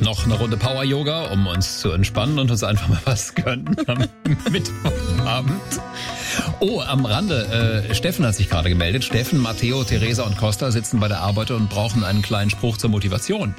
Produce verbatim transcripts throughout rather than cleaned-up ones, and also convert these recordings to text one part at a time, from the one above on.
noch eine Runde Power-Yoga, um uns zu entspannen und uns einfach mal was gönnen am Mittwochabend. Oh, am Rande, äh, Steffen hat sich gerade gemeldet. Steffen, Matteo, Theresa und Costa sitzen bei der Arbeit und brauchen einen kleinen Spruch zur Motivation.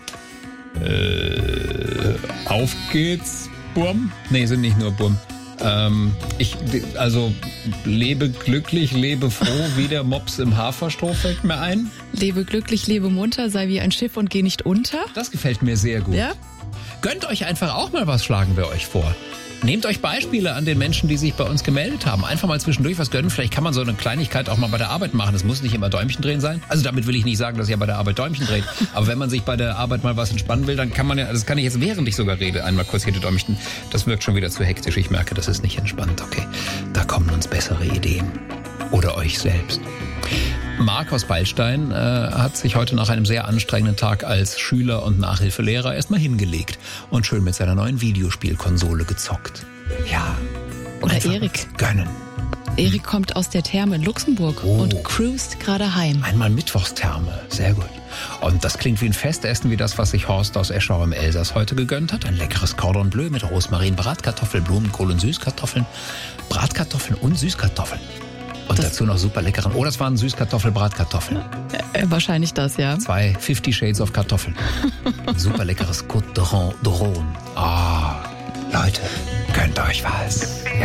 Äh, auf geht's, Burm? Nee, sind nicht nur Burm. Ähm, ich, also, lebe glücklich, lebe froh, wie der Mops im Haferstroh fällt mir ein. Lebe glücklich, lebe munter, sei wie ein Schiff und geh nicht unter. Das gefällt mir sehr gut. Ja? Gönnt euch einfach auch mal was, schlagen wir euch vor. Nehmt euch Beispiele an den Menschen, die sich bei uns gemeldet haben. Einfach mal zwischendurch was gönnen. Vielleicht kann man so eine Kleinigkeit auch mal bei der Arbeit machen. Es muss nicht immer Däumchen drehen sein. Also damit will ich nicht sagen, dass ihr bei der Arbeit Däumchen dreht. Aber wenn man sich bei der Arbeit mal was entspannen will, dann kann man ja, das kann ich jetzt während ich sogar rede, einmal kurz hier die Däumchen. Das wirkt schon wieder zu hektisch. Ich merke, das ist nicht entspannt. Okay, da kommen uns bessere Ideen. Oder euch selbst. Marc aus Beilstein äh, hat sich heute nach einem sehr anstrengenden Tag als Schüler und Nachhilfelehrer erstmal hingelegt und schön mit seiner neuen Videospielkonsole gezockt. Ja. Oder Erik. Gönnen. Erik kommt aus der Therme in Luxemburg Oh. und cruist gerade heim. Einmal Mittwochstherme. Sehr gut. Und das klingt wie ein Festessen, wie das, was sich Horst aus Eschau im Elsass heute gegönnt hat. Ein leckeres Cordon Bleu mit Rosmarin, Bratkartoffeln, Blumenkohl und Süßkartoffeln. Bratkartoffeln und Süßkartoffeln. Und Das- dazu noch super leckeren. Oh, das waren Süßkartoffel-Bratkartoffeln. Äh, wahrscheinlich das, ja. Zwei Fifty Shades of Kartoffeln. Super leckeres Côte de Rhône. Ah, Leute, gönnt euch was.